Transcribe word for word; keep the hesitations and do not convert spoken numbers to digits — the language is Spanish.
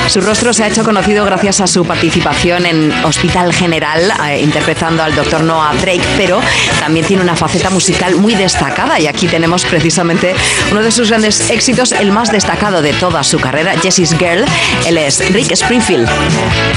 Su rostro se ha hecho conocido gracias a su participación en Hospital General, eh, interpretando al doctor Noah Drake, pero también tiene una faceta musical muy destacada, y aquí tenemos precisamente uno de sus grandes éxitos, el más destacado de toda su carrera, Jessie's Girl. Él es Rick Springfield.